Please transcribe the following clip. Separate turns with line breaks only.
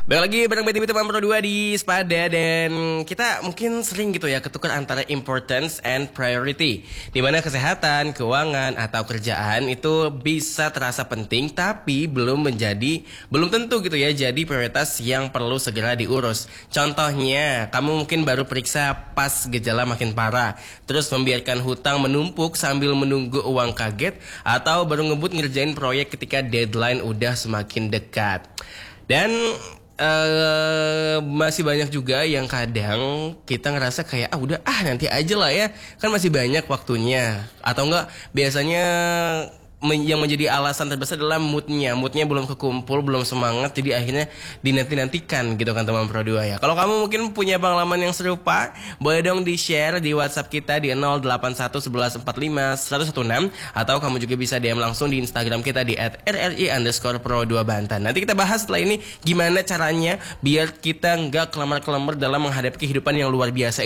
Balik lagi bareng BTB teman Pro 2 di Spada. Dan kita mungkin sering gitu ya ketukar antara importance and priority, dimana kesehatan, keuangan, atau kerjaan itu bisa terasa penting tapi belum tentu gitu ya jadi prioritas yang perlu segera diurus. Contohnya, kamu mungkin baru periksa pas gejala makin parah, terus membiarkan hutang menumpuk sambil menunggu uang kaget, atau baru ngebut ngerjain proyek ketika deadline udah semakin dekat. Dan masih banyak juga yang kadang kita ngerasa kayak udah nanti aja lah ya, kan masih banyak waktunya. Atau enggak, biasanya yang menjadi alasan terbesar adalah moodnya belum kekumpul, belum semangat, jadi akhirnya dinanti-nantikan gitu kan teman Pro 2 ya. Kalau kamu mungkin punya pengalaman yang serupa, boleh dong di share di WhatsApp kita di 081 11 45 116, atau kamu juga bisa DM langsung di Instagram kita di @rri_pro2 Banten. Nanti kita bahas setelah ini gimana caranya biar kita nggak kelamar-kelamar dalam menghadapi kehidupan yang luar biasa